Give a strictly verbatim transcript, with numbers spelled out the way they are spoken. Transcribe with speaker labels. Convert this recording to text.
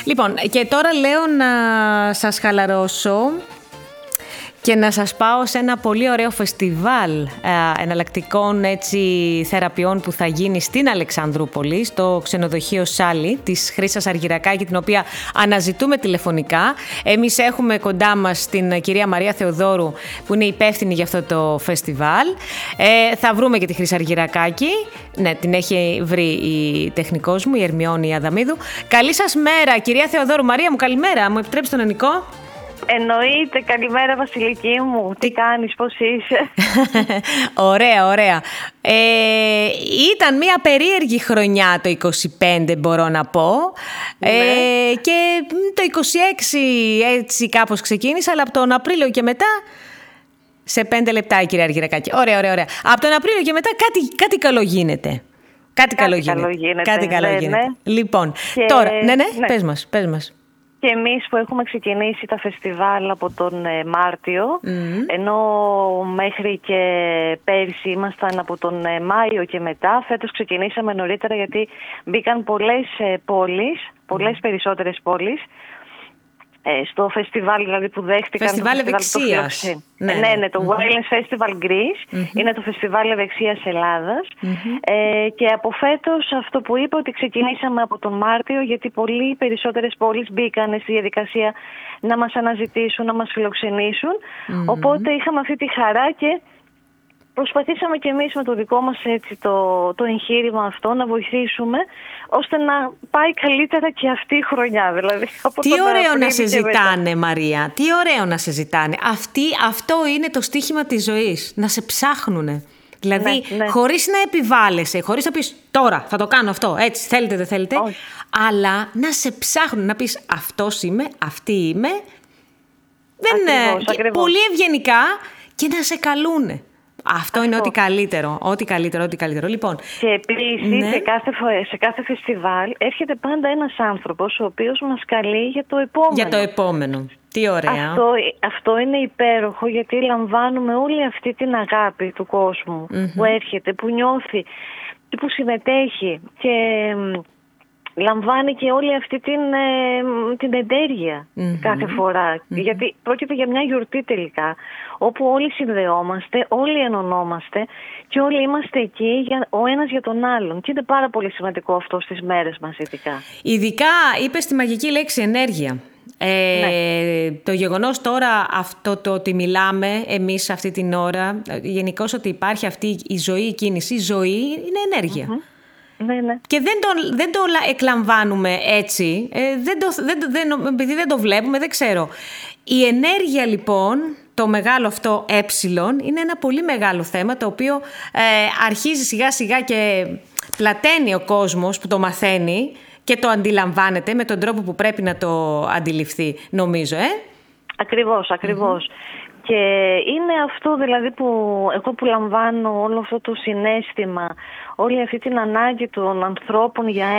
Speaker 1: Λοιπόν, και τώρα λέω να σας χαλαρώσω και να σας πάω σε ένα πολύ ωραίο φεστιβάλ ε, εναλλακτικών έτσι, θεραπείων που θα γίνει στην Αλεξανδρούπολη, στο ξενοδοχείο Σάλι της Χρύσας Αργυρακάκη, την οποία αναζητούμε τηλεφωνικά. Εμείς έχουμε κοντά μας την κυρία Μαρία Θεοδόρου, που είναι υπεύθυνη για αυτό το φεστιβάλ. Ε, θα βρούμε και τη Χρύσα Αργυρακάκη. Ναι, την έχει βρει η τεχνικός μου, η Ερμιόνη Αδαμίδου. Καλή σας μέρα, κυρία Θεοδόρου. Μαρία μου, καλημέρα. Μου επιτρέψει τον Νικό.
Speaker 2: Εννοείται. Καλημέρα, Βασιλική μου. Τι κάνεις, πώς είσαι?
Speaker 1: Ωραία, ωραία. Ε, ήταν μια περίεργη χρονιά το είκοσι πέντε, μπορώ να πω. Ναι. Ε, και το είκοσι έξι έτσι κάπως ξεκίνησε, αλλά από τον Απρίλιο και μετά... Σε πέντε λεπτά, κυρία Αργυρακάκη. Ωραία, ωραία, ωραία. Από τον Απρίλιο και μετά κάτι, κάτι καλό γίνεται. Κάτι,
Speaker 2: κάτι
Speaker 1: καλό γίνεται.
Speaker 2: Καλό γίνεται.
Speaker 1: Κάτι καλό
Speaker 2: ναι,
Speaker 1: γίνεται.
Speaker 2: Ναι.
Speaker 1: Λοιπόν,
Speaker 2: και...
Speaker 1: τώρα... Ναι, ναι,
Speaker 2: ναι.
Speaker 1: πες μας, πες μας.
Speaker 2: Και εμείς που έχουμε ξεκινήσει τα φεστιβάλ από τον ε, Μάρτιο, mm. ενώ μέχρι και πέρσι ήμασταν από τον ε, Μάιο και μετά, φέτος ξεκινήσαμε νωρίτερα γιατί μπήκαν πολλές ε, πόλεις, πολλές mm. περισσότερες πόλεις, ε, στο φεστιβάλ δηλαδή που δέχτηκαν.
Speaker 1: Φεστιβάλ Ευεξίας.
Speaker 2: Ναι, ναι, ναι, το mm-hmm. Wellness Festival Greece mm-hmm. είναι το φεστιβάλ Ευεξίας Ελλάδας mm-hmm. ε, και από φέτος αυτό που είπα ότι ξεκινήσαμε από τον Μάρτιο, γιατί πολύ περισσότερες πόλεις μπήκαν στη διαδικασία να μας αναζητήσουν, να μας φιλοξενήσουν mm-hmm. οπότε είχαμε αυτή τη χαρά και προσπαθήσαμε και εμείς με το δικό μας έτσι, το, το εγχείρημα αυτό να βοηθήσουμε ώστε να πάει καλύτερα και αυτή η χρονιά. Δηλαδή, από
Speaker 1: τι ωραίο να σε ζητάνε, Μαρία. Τι ωραίο να σε ζητάνε. Αυτή, αυτό είναι το στίχημα της ζωής. Να σε ψάχνουνε. Δηλαδή, ναι, ναι. χωρίς να επιβάλλεσαι, χωρίς να πεις τώρα θα το κάνω αυτό, έτσι, θέλετε δεν θέλετε. Όχι. Αλλά να σε ψάχνουν, να πεις αυτός είμαι, αυτή είμαι. Δεν
Speaker 2: ακριβώς,
Speaker 1: είναι
Speaker 2: ακριβώς.
Speaker 1: πολύ ευγενικά και να σε καλούνε. Αυτό, Αυτό είναι ό,τι καλύτερο, ό,τι καλύτερο, ό,τι καλύτερο. Λοιπόν,
Speaker 2: και επίσης ναι. σε, κάθε, σε κάθε φεστιβάλ έρχεται πάντα ένας άνθρωπος ο οποίος μας καλεί για το επόμενο.
Speaker 1: Για το επόμενο. Τι ωραία.
Speaker 2: Αυτό, αυτό είναι υπέροχο, γιατί λαμβάνουμε όλη αυτή την αγάπη του κόσμου mm-hmm. που έρχεται, που νιώθει και που συμμετέχει και λαμβάνει και όλη αυτή την, την ενέργεια mm-hmm. κάθε φορά. Mm-hmm. Γιατί πρόκειται για μια γιορτή τελικά, όπου όλοι συνδεόμαστε, όλοι ενωνόμαστε και όλοι είμαστε εκεί για, ο ένας για τον άλλον. Και είναι πάρα πολύ σημαντικό αυτό στις μέρες μας ειδικά.
Speaker 1: Ειδικά είπες τη μαγική λέξη ενέργεια. Ε, ναι. Το γεγονός τώρα αυτό το ότι μιλάμε εμείς αυτή την ώρα, γενικώς ότι υπάρχει αυτή η ζωή, η κίνηση, η ζωή είναι ενέργεια. Mm-hmm.
Speaker 2: Ναι, ναι.
Speaker 1: Και δεν το, δεν το εκλαμβάνουμε έτσι, ε, δεν το, δεν, δεν, επειδή δεν το βλέπουμε, δεν ξέρω. Η ενέργεια λοιπόν, το μεγάλο αυτό ε, είναι ένα πολύ μεγάλο θέμα, το οποίο ε, αρχίζει σιγά σιγά και πλαταίνει ο κόσμος που το μαθαίνει και το αντιλαμβάνεται με τον τρόπο που πρέπει να το αντιληφθεί, νομίζω, ε.
Speaker 2: Ακριβώς, ακριβώς. Mm-hmm. Και είναι αυτό δηλαδή που εγώ που λαμβάνω όλο αυτό το συναίσθημα, όλη αυτή την ανάγκη των ανθρώπων για